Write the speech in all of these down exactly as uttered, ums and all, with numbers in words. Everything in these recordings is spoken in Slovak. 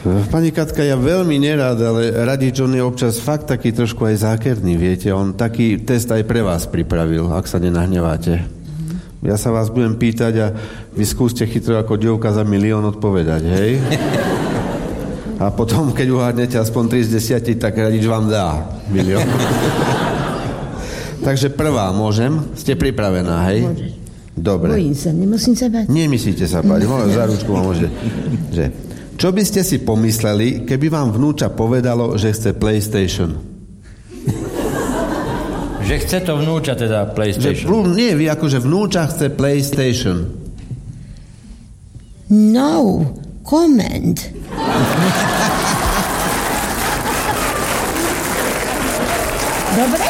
Pani Katka, ja veľmi nerád, ale radič, on je občas fakt taký trošku aj zákerný, viete. On taký test aj pre vás pripravil, ak sa nenahneváte. Ja sa vás budem pýtať a vy skúste chytro ako dievka za milión odpovedať, hej? A potom, keď uhádnete aspoň tri z desiatich, tak radič vám dá milión. Takže prvá, môžem? Ste pripravená, hej? Môžeš. Dobre. Bojím sa, nemusím sa bať. Nemusíte sa bať, môžem za ručku vám môže. Že... Čo by ste si pomysleli, keby vám vnúča povedalo, že chce PlayStation? Že chce to vnúča teda PlayStation? Že, nie, vy akože vnúča chce PlayStation. No comment. Dobre?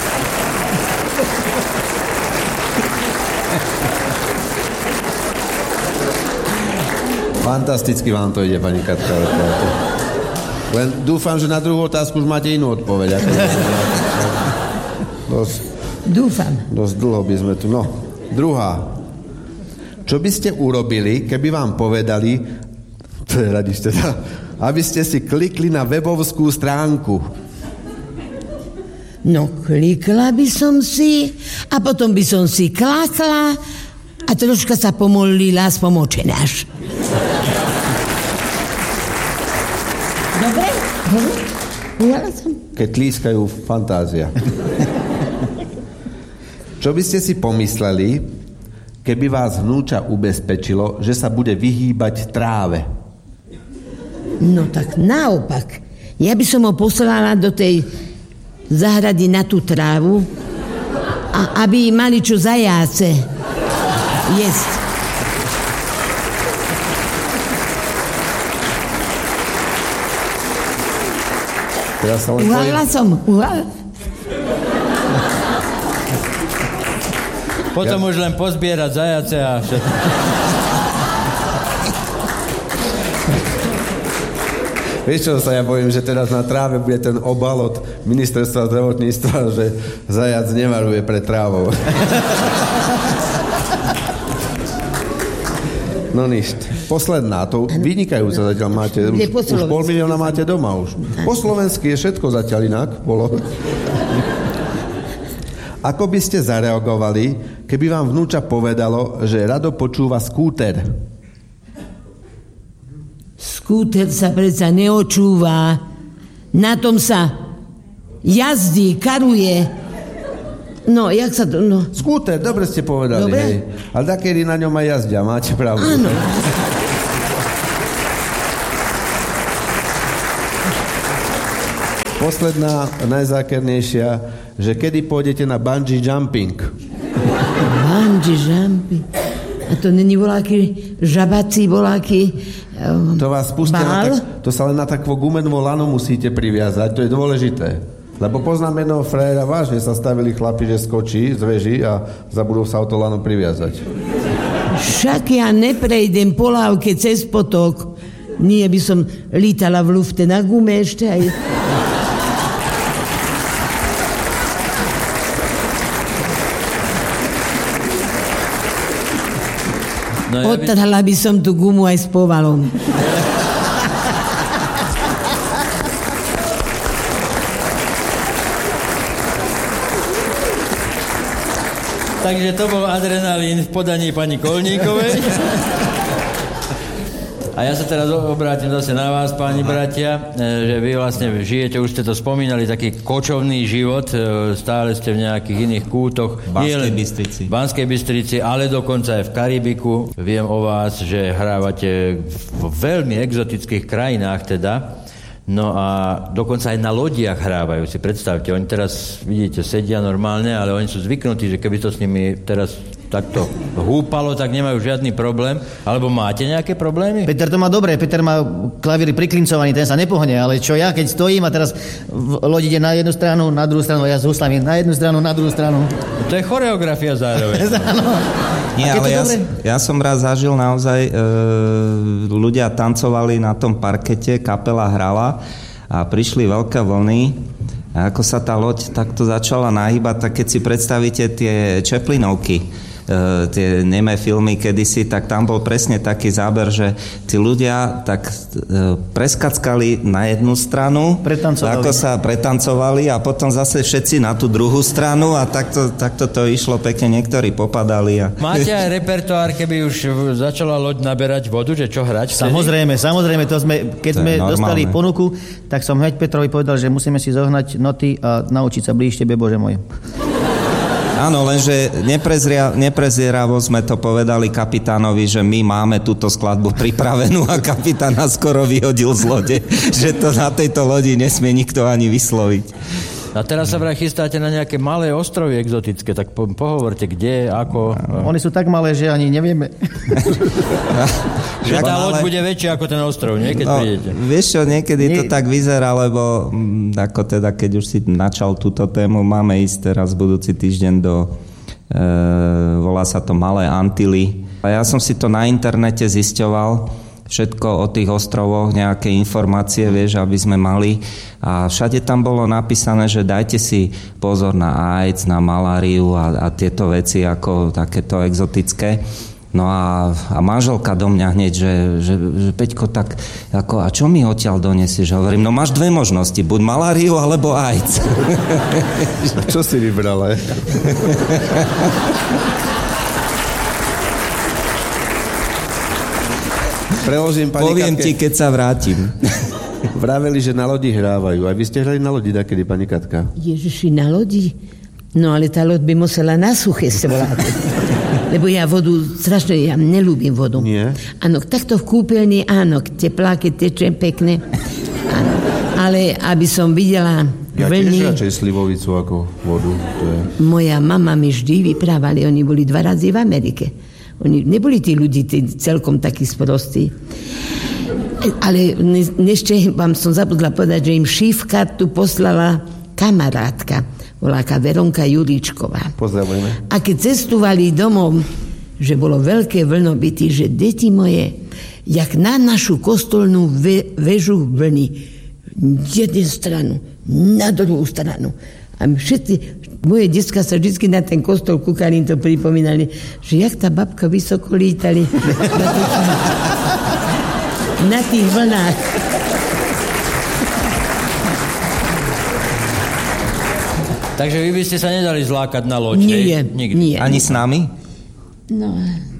Fantasticky vám to ide, pani Katka. Len dúfam, že na druhú otázku už máte inú odpoveď. Dosť, Dúfam. dosť dlho by sme tu. No, druhá. Čo by ste urobili, keby vám povedali, to je radiš teda, aby ste si klikli na webovskú stránku? No, klikla by som si a potom by som si klakla a troška sa pomolila s pomočenáš. Dobre? Dobre? Ujala som? Keď tlískajú fantázia. Čo by ste si pomysleli, keby vás vnúča ubezpečilo, že sa bude vyhýbať tráve? No tak naopak. Ja by som ho poslala do tej zahrady na tú trávu, a aby mali čo zajáce jesť. Uhala som, uhala. Potom ja... už len pozbierať zajace a všetko. Vieš čo sa ja bojím, že teraz na tráve bude ten obal od ministerstva zdravotníctva, že zajac nevaruje pre trávou. No nič. Posledná, to vynikajúca zatiaľ máte. Už, už pol milióna máte doma už. Po slovensky je všetko zatiaľ inak bolo. Ako by ste zareagovali, keby vám vnúča povedalo, že rado počúva skúter? Skúter sa predsa neočúva. Na tom sa jazdí, karuje. No, jak sa to... No. Skúter, dobre ste povedali. Dobre? Hej. Ale takedy na ňom aj jazdia, máte pravdu. Áno. Posledná, najzákernejšia, že kedy pôjdete na bungee jumping? Bungee jumping? A to není voláky žabací, voláky um, to vás pustia na tak, to sa len na takú gumenovú lano musíte priviazať, to je dôležité. Lebo poznám jedného frajera, vážne sa stavili chlapi, že skočí z veží a zabudú sa o to lano priviazať. Však ja neprejdem po lávke cez potok. Nie by som lítala v lufte na gume ešte aj... No, ja by... Odtrhla by som tú gumu aj s povalom. Takže to bol adrenalín v podaní pani Kolníkovej. A ja sa teraz obrátim zase na vás, páni bratia, že vy vlastne žijete, už ste to spomínali, taký kočovný život, stále ste v nejakých iných kútoch. V Banskej Bystrici. V Banskej Bystrici, ale dokonca aj v Karibiku. Viem o vás, že hrávate v veľmi exotických krajinách teda. No a dokonca aj na lodiach hrávajú, si predstavte. Oni teraz, vidíte, sedia normálne, ale oni sú zvyknutí, že keby to s nimi teraz takto húpalo, tak nemajú žiadny problém. Alebo máte nejaké problémy? Peter to má dobre, Peter má klavír priklincovaný, ten sa nepohne, ale čo ja, keď stojím a teraz loď ide na jednu stranu, na druhú stranu, ja s huslami na jednu stranu, na druhú stranu. To je choreografia zároveň. Nie, ale ja, ja som raz zažil naozaj, e, ľudia tancovali na tom parkete, kapela hrala a prišli veľké vlny a ako sa tá loď takto začala nahýbať, tak keď si predstavíte tie Chaplinovky, tie nemé filmy kedysi, tak tam bol presne taký záber, že tí ľudia tak e, preskackali na jednu stranu, ako sa pretancovali a potom zase všetci na tú druhú stranu a takto, takto to išlo pekne, niektorí popadali. A... Máte aj repertoár, keby už začala loď naberať vodu, že čo hrať? Samozrejme, samozrejme, to sme, keď to sme dostali ponuku, tak som hneď Petrovi povedal, že musíme si zohnať noty a naučiť sa blíž tebe, Bože môj. Áno, lenže neprezria, neprezieravo sme to povedali kapitánovi, že my máme túto skladbu pripravenú a kapitán nás skoro vyhodil z lode, že to na tejto lodi nesmie nikto ani vysloviť. A teraz sa vraj chystáte na nejaké malé ostrovy exotické, tak po, pohovorte, kde, ako... Oni sú tak malé, že ani nevieme. Že tá loď bude väčšia ako ten ostrov, nie? Keď no, prídete. Vieš čo, niekedy nie. To tak vyzerá, lebo m, ako teda, keď už si načal túto tému, máme ísť teraz budúci týždeň do... E, volá sa to Malé Antily. A ja som si to na internete zisťoval, všetko o tých ostrovoch, nejaké informácie, vieš, aby sme mali. A všade tam bolo napísané, že dajte si pozor na AIDS, na maláriu a, a tieto veci ako takéto exotické. No a, a manželka do mňa hneď, že, že, že Peťko, tak ako, a čo mi odtiaľ donesieš? Hovorím, no máš dve možnosti, buď maláriu alebo AIDS. Čo si vybrala? Preložím, pani Poviem Katke. ti, keď sa vrátim. Vraveli, že na lodi hrávajú. Aj vy ste hrali na lodi dakedy, pani Katka? Ježiši, na lodi? No ale tá loď by musela na suché sa volať. Lebo ja vodu, strašne, ja nelúbim vodu. Nie? Áno, takto v kúpeľni, áno, teplá, keď teče pekne. Áno. Ale aby som videla ja vlny... Ja tiež radšej slivovicu ako vodu. To je... Moja mama mi vždy vyprávali, oni boli dva razy v Amerike. Oni neboli tí ľudí tí celkom takí sprostí. Ale ešte vám som zabudla povedať, že im šívka tu poslala kamarátka, voláka Veronka Juríčková. Pozdravujeme. A keď cestovali domov, že bolo veľké vlnobytie, že deti moje, jak na našu kostolnú ve, vežu vlny, jednu stranu, na druhú stranu. A všetci, moje decka sa vždy na ten kostol kúkali, to pripomínali, že jak tá babka vysoko lítali na tých, na tých vlnách. Takže vy by ste sa nedali zlákať na loď, Nie, Nikdy. nie. Ani s nami? No.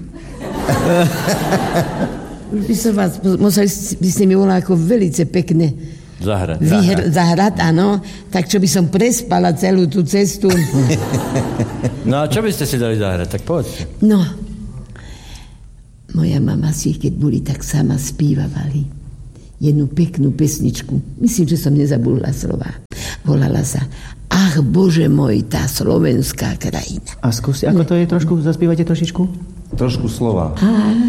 Už by som vás, museli by ste mi volali ako velice pekne Zahrať. Vyhr- zahrať, áno. Tak čo by som prespala celú tú cestu. No a čo by ste si dali zahrať? Tak poďte. No. Moja mama si, keď boli, tak sama spívavali jednu peknú pesničku. Myslím, že som nezabudla slova. Volala sa Ach, Bože môj, tá slovenská krajina. A skúsi, ako to je trošku, zaspívate trošičku? Trošku slova. A